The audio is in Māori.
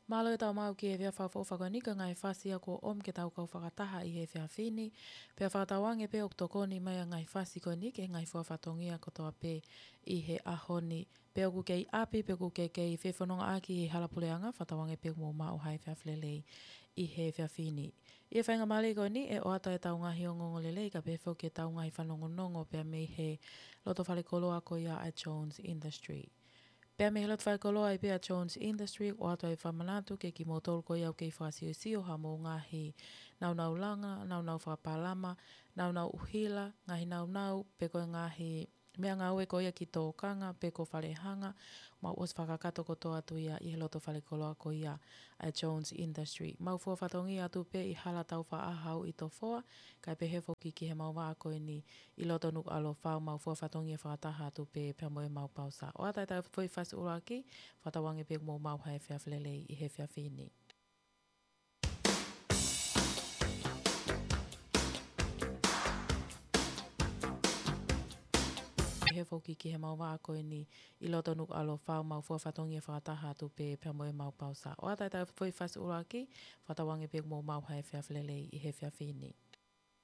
Malo e tau mau ki e vea whawhawhakoni ka ngai whasia ko om ke tau kau whakataha i he whea whini. Pea whakatawange pe oktokoni mai a ngai whasi koni ke ngai whawhatongia kotoa pe i he ahoni. Pea ku kei api pe ku kei whewhanonga aki i halapuleanga whatawange pe mo mao hai whea whlelei i he whea whini. I e whainga mali koni e oata e tau ngahi o ngongolelei ka pe ke tau ngai whanongonongo pea mei he loto whale koloa ko ia a Jones Industry. Pea me helot whai koloa i pia Jones Industry o ato e whamanatu ke ki motol ko iau kei whasio ha mo ngahi nau langa, nau whapalama, nau uhila, ngahi nau pe koe ngahi mea ngau e ko ia ki tō kanga pe ko whalehanga mau os whakakato ko tō atu ia i heloto whale koloa ko ia a Jones Industry. Mau fua whatongi atu pe i hala tau whaahau i tō whoa kai pe hefo ki he mau waa koe ni i loto nuk alo whao mau fua whatongi e whakataha atu pe pia moe mau pausa. O atai tau whai whasi uraki, whatawangi pe mo mau hai whea whlelei i he whea whini. He foki ki he mau waa koe ni i loto nuk alo whao mau fua whatongi e whakataha atu pe pia moe mau pausa. O atai tau whai whasi uraki, whatawangi pe mo mau hai whea whlelei i he whea whini.